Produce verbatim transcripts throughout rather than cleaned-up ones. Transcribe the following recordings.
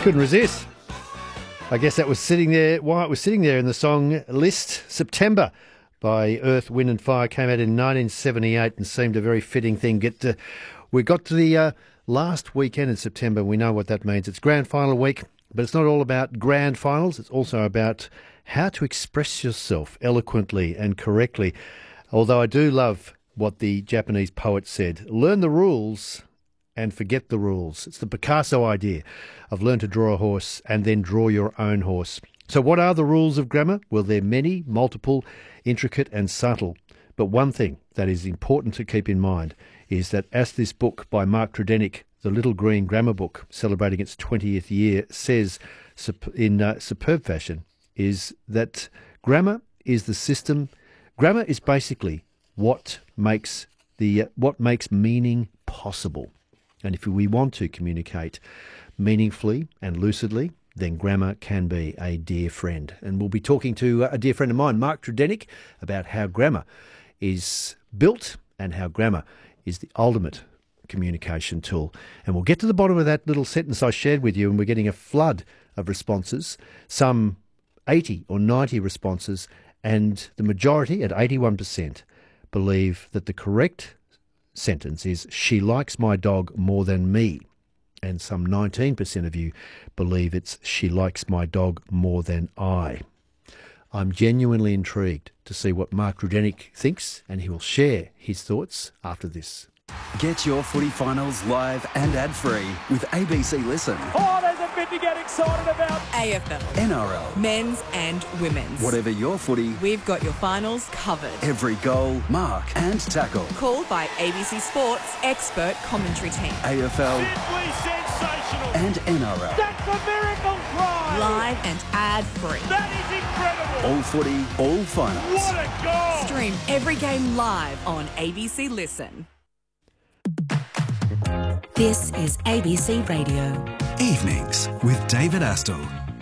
Couldn't resist. I guess that was sitting there, why it was sitting there in the song list. September by Earth, Wind and Fire came out in nineteen seventy-eight and seemed a very fitting thing. Get to, we got to the uh, last weekend in September. We know what that means. It's grand final week, but it's not all about grand finals. It's also about how to express yourself eloquently and correctly. Although I do love what the Japanese poet said, learn the rules and forget the rules. It's the Picasso idea of learn to draw a horse and then draw your own horse. So what are the rules of grammar? Well, they're many, multiple, intricate and subtle. But one thing that is important to keep in mind is that as this book by Mark Tredenick, The Little Green Grammar Book, celebrating its twentieth year, says in uh, superb fashion, is that grammar is the system. Grammar is basically what makes the uh, what makes meaning possible. And if we want to communicate meaningfully and lucidly, then grammar can be a dear friend. And we'll be talking to a dear friend of mine, Mark Tredenick, about how grammar is built and how grammar is the ultimate communication tool. And we'll get to the bottom of that little sentence I shared with you, and we're getting a flood of responses, some eighty or ninety responses, and the majority, at eighty-one percent, believe that the correct sentence is, she likes my dog more than me. And some nineteen percent of you believe it's, she likes my dog more than I. I'm genuinely intrigued to see what Mark Tredenick thinks, and he will share his thoughts after this. Get your footy finals live and ad-free with A B C Listen. Oh, there's a bit to get excited about. A F L, N R L, men's and women's. Whatever your footy, We've got your finals covered. every goal, mark and tackle. Called by A B C Sports expert commentary team. A F L Simply sensational. and N R L. That's a miracle try. Live and ad-free. That is incredible. All footy, all finals. What a goal. Stream every game live on A B C Listen. This is A B C Radio. Evenings with David Astle.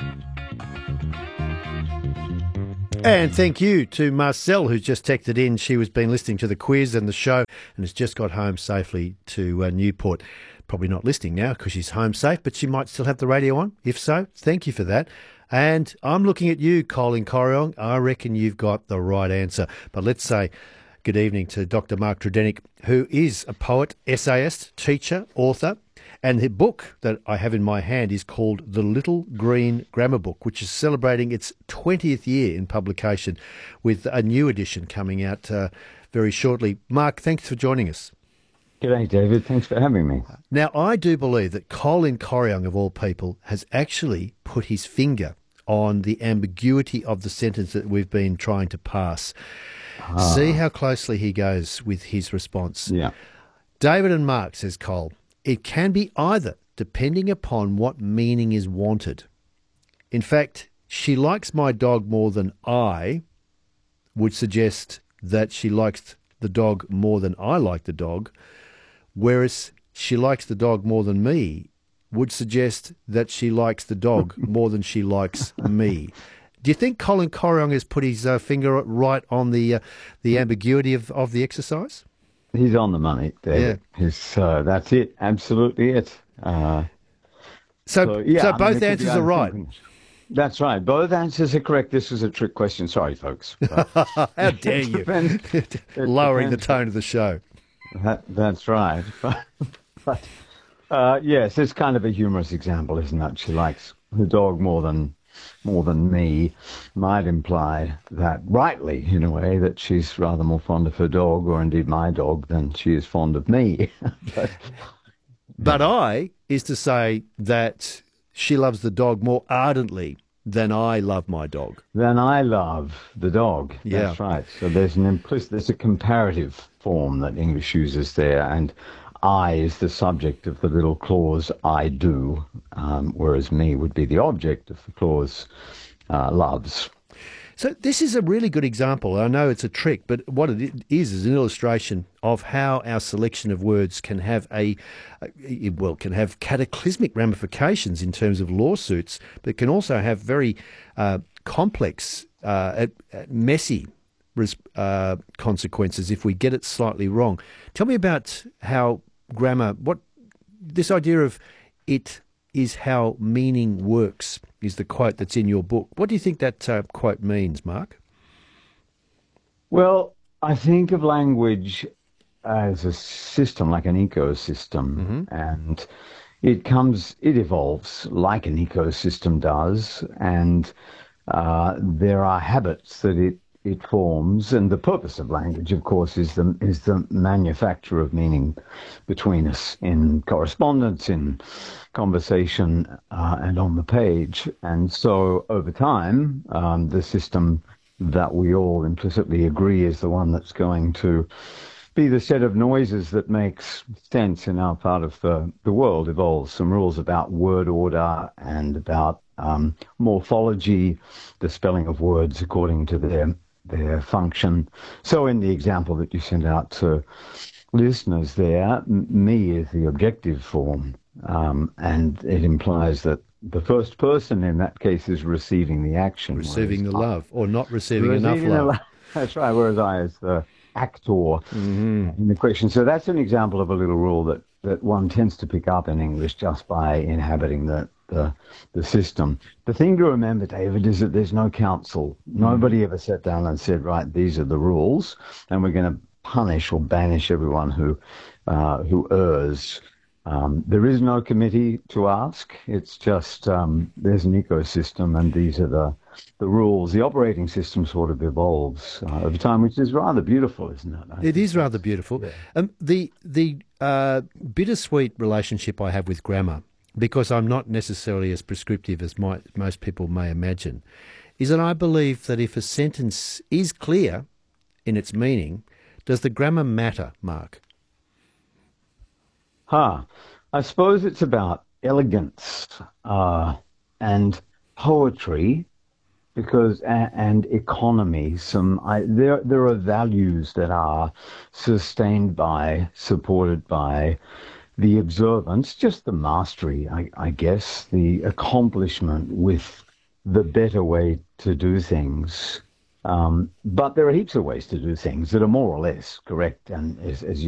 And thank you to Marcel, who's just texted in. She was been listening to the quiz and the show and has just got home safely to uh, Newport. Probably not listening now because she's home safe, but she might still have the radio on. If so, thank you for that. And I'm looking at you, Colin Corriong. I reckon you've got the right answer. But let's say good evening to Doctor Mark Tredenick, who is a poet, essayist, teacher, author, and the book that I have in my hand is called The Little Green Grammar Book, which is celebrating its twentieth year in publication with a new edition coming out uh, very shortly. Mark, thanks for joining us. G'day, David. Thanks for having me. Now, I do believe that Colin Corriong, of all people, has actually put his finger on the ambiguity of the sentence that we've been trying to pass. Ah. See how closely he goes with his response. Yeah. David and Mark, says Cole, it can be either, depending upon what meaning is wanted. In fact, she likes my dog more than I would suggest that she likes the dog more than I like the dog, whereas she likes the dog more than me would suggest that she likes the dog more than she likes me. Do you think Colin Corriong has put his uh, finger right on the uh, the ambiguity of, of the exercise? He's on the money, David. Yeah. He's, uh, that's it. Absolutely it. Uh, so, so, yeah, so both I mean, answers are right. Thinking. That's right. Both answers are correct. This was a trick question. Sorry, folks. How dare you? Lowering the tone of the show. That, that's right. But, but uh, yes, it's kind of a humorous example, isn't it? She likes the dog more than more than me, might imply that, rightly in a way, that she's rather more fond of her dog, or indeed my dog, than she is fond of me. but, but I is to say that she loves the dog more ardently than I love my dog. Than I love the dog. Yeah. That's right. So there's an implicit, there's a comparative form that English uses there, and I is the subject of the little clause I do, um, whereas me would be the object of the clause uh, loves. So this is a really good example. I know it's a trick, but what it is is an illustration of how our selection of words can have a, well, can have cataclysmic ramifications in terms of lawsuits, but can also have very uh, complex, uh, messy uh, consequences if we get it slightly wrong. Tell me about how grammar, what this idea of it is how meaning works, is the quote that's in your book. What do you think that uh, quote means, Mark? Well, I think of language as a system, like an ecosystem, mm-hmm. and it comes, it evolves like an ecosystem does, and uh, there are habits that it it forms, and the purpose of language, of course, is the is the manufacture of meaning between us in correspondence, in conversation, uh, and on the page. And so, over time, um, the system that we all implicitly agree is the one that's going to be the set of noises that makes sense in our part of the, the world evolves. Some rules about word order and about um, morphology, the spelling of words according to their their function. So in the example that you sent out to listeners there, m- me is the objective form, um, and it implies that the first person in that case is receiving the action. Receiving the love, or not receiving, receiving enough love. Lo- that's right, whereas I is the actor mm-hmm. in the question. So that's an example of a little rule that, that one tends to pick up in English just by inhabiting the, the the system. The thing to remember, David, is that there's no council. Mm-hmm. Nobody ever sat down and said, right, these are the rules, and we're going to punish or banish everyone who uh, who errs. Um, there is no committee to ask. It's just um, there's an ecosystem, and these are the the rules. The operating system sort of evolves uh, over time, which is rather beautiful, isn't it? I it is rather beautiful. Yeah. Um, the the uh, bittersweet relationship I have with grammar, because I'm not necessarily as prescriptive as my, most people may imagine, is that I believe that if a sentence is clear in its meaning, does the grammar matter, Mark? Huh. I suppose it's about elegance uh, and poetry, because and, and economy. Some I, there there are values that are sustained by, supported by the observance, just the mastery, I, I guess, the accomplishment with the better way to do things. Um, but there are heaps of ways to do things that are more or less correct, and as, as you